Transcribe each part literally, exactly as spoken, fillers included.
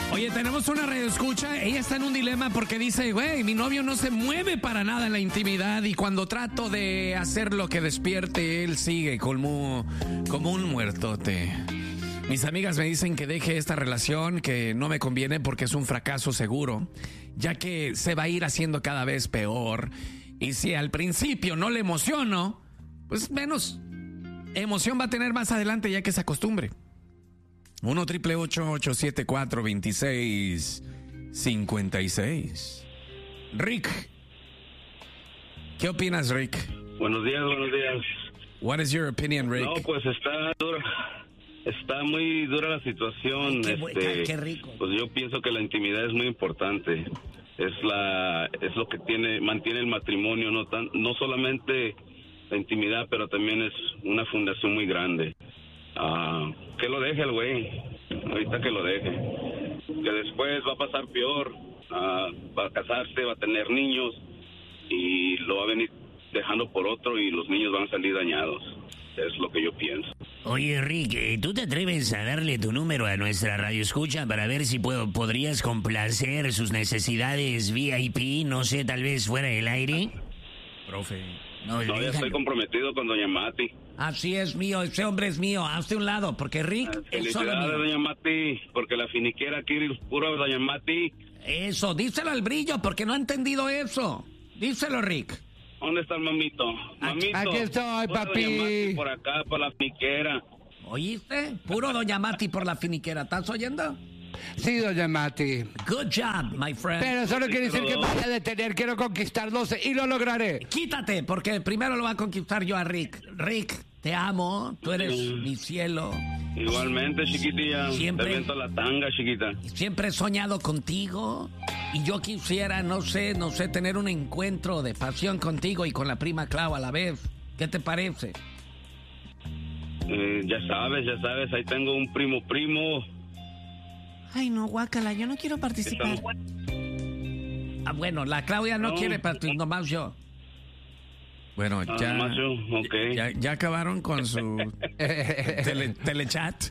Oye, tenemos una radioescucha, ella está en un dilema porque dice, güey, mi novio no se mueve para nada en la intimidad y cuando trato de hacer lo que despierte, él sigue como, como un muertote. Mis amigas me dicen que deje esta relación, que no me conviene porque es un fracaso seguro, ya que se va a ir haciendo cada vez peor. Y si al principio no le emociono, pues menos emoción va a tener más adelante ya que se acostumbre. uno triple ocho ocho siete cuatro dos seis cinco seis. Rick, ¿qué opinas, Rick? Buenos días, buenos días. What is your opinion, Rick? No, pues está dura, está muy dura la situación. Ay, qué, este, qué rico. Pues yo pienso que la intimidad es muy importante. Es la, es lo que tiene, mantiene el matrimonio, no tan, no solamente la intimidad, pero también es una fundación muy grande. Uh, que lo deje el güey, ahorita que lo deje, que después va a pasar peor, uh, va a casarse, va a tener niños y lo va a venir dejando por otro y los niños van a salir dañados, es lo que yo pienso. Oye, Rick, ¿tú te atreves a darle tu número a nuestra radioescucha para ver si puedo, podrías complacer sus necesidades V I P, no sé, tal vez fuera del aire? Profe. No, No, ya estoy comprometido con doña Mati. Así es mío, ese hombre es mío, hazte un lado, porque Rick es solo Felicidades, mío. doña Mati, porque la finiquera aquí es pura doña Mati. Eso, díselo al brillo, porque no ha entendido eso. Díselo, Rick. ¿Dónde está el mamito? Mamito. Aquí estoy, pura papi. Doña Mati por acá, por la finiquera. ¿Oíste? Puro doña Mati por la finiquera, ¿estás oyendo? Sí, doña Mati. Good job, my friend. Pero eso no quiere decir que me vaya a detener. Quiero conquistarlos y lo lograré. Quítate, porque primero lo va a conquistar yo a Rick. Rick, te amo, tú eres Mm. mi cielo. Igualmente, chiquitilla. Siempre- Te viento la tanga, chiquita. Siempre he soñado contigo y yo quisiera, no sé, no sé, tener un encuentro de pasión contigo y con la prima Clau a la vez. ¿Qué te parece? Eh, ya sabes, ya sabes, ahí tengo un primo primo. Ay, no, guácala, yo no quiero participar. Ah, bueno, la Claudia no, No. quiere partir, nomás yo. Bueno, Ah, ya, nomás yo, ok. ya, ya acabaron con su tele, telechat.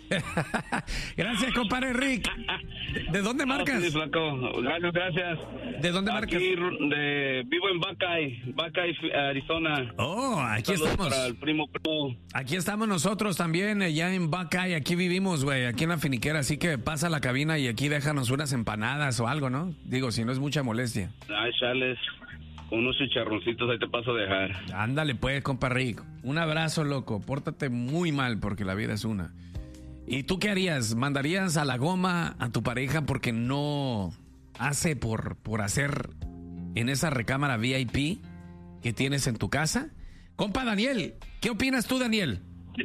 Gracias, compadre Rick. ¿De dónde marcas? Sí, flaco. Gracias, gracias. ¿De dónde marcas? Aquí de, vivo en Buckeye, Buckeye, Arizona. Oh, aquí Saludos estamos. para el primo primo. Aquí estamos nosotros también, eh, ya en Buckeye. Aquí vivimos, güey, aquí en la finiquera. Así que pasa a la cabina y aquí déjanos unas empanadas o algo, ¿no? Digo, si no es mucha molestia. Ay, chales, con unos chicharroncitos ahí te paso a dejar. Ándale, pues, compa Rick. Un abrazo, loco. Pórtate muy mal porque la vida es una. ¿Y tú qué harías? ¿Mandarías a la goma a tu pareja porque no hace por, por hacer en esa recámara V I P que tienes en tu casa? Compa Daniel, ¿qué opinas tú, Daniel?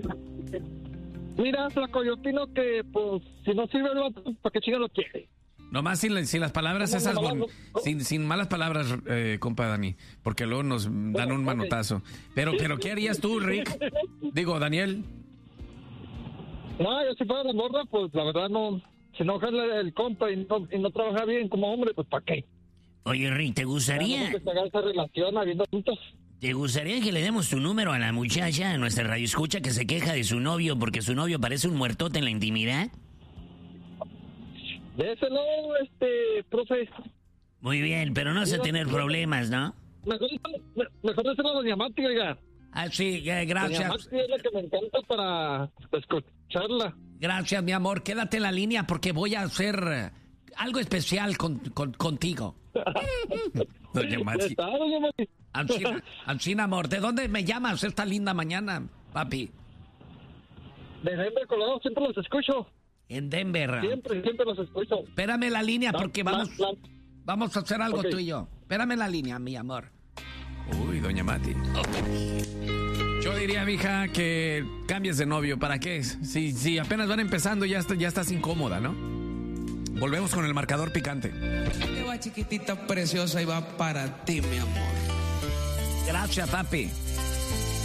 Mira, flaco, yo opino que, pues, si no sirve el vato, ¿para qué chinga lo quiere? Nomás sin, sin las palabras ¿Cómo esas, no, bon- no, no? sin, sin malas palabras, eh, compa Dani, porque luego nos dan Bueno, un ok. manotazo. Pero, pero, ¿qué harías tú, Rick? Digo, Daniel. No, yo si fuera la morra, pues, la verdad, no... Si no jala el compa y no, y no trabaja bien como hombre, pues, ¿para qué? Oye, Rick, ¿te Ya no gustaría, hay que pagar esa relación habiendo juntos. te gustaría que le demos tu número a la muchacha, a nuestra radioescucha que se queja de su novio porque su novio parece un muertote en la intimidad? Déselo, este, profe. Muy bien, pero no hace tener problemas, ¿no? Mejor, mejor déselo a doña Mati, oiga. Ah, sí, eh, Doña gracias. Mati es la que me encanta para escucharla. Gracias, mi amor. Quédate en la línea porque voy a hacer eh, algo especial con, con- contigo. Doña Mati. Está, doña Mati. Ancina, Ancina, amor, ¿de dónde me llamas esta linda mañana, papi? De Denver, Colorado, siempre los escucho. En Denver. Siempre, siempre los escucho. Espérame en la línea porque La- vamos, la- vamos a hacer algo Ok. tú y yo. Espérame en la línea, mi amor. Uy, doña Mati. Yo diría, mija, que cambies de novio. ¿Para qué? Si, si apenas van empezando, ya, está- ya estás incómoda, ¿no? Volvemos con el marcador picante. Te va chiquitita preciosa y va para ti, mi amor. Gracias, papi.